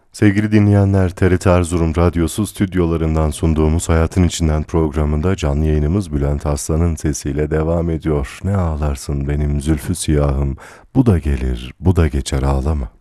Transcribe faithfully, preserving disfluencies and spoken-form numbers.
Sevgili dinleyenler, T R T Erzurum Radyosu stüdyolarından sunduğumuz Hayatın İçinden programında canlı yayınımız Bülent Aslan'ın sesiyle devam ediyor. Ne ağlarsın benim zülfü siyahım, bu da gelir, bu da geçer ağlama.